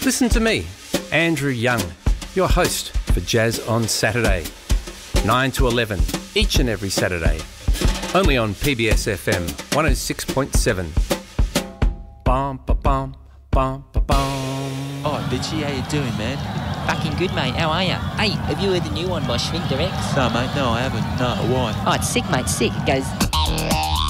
Listen to me, Andrew Young, your host for Jazz on Saturday, 9 to 11, each and every Saturday, only on PBS FM 106.7. Bum, ba, bum, bum, ba, bum. Oh, Bitchy, how you doing, man? Fucking good, mate. How are you? Hey, have you heard the new one by Schwinter X? No, mate, no, I haven't. No, why? Oh, it's sick, mate. Sick. It goes...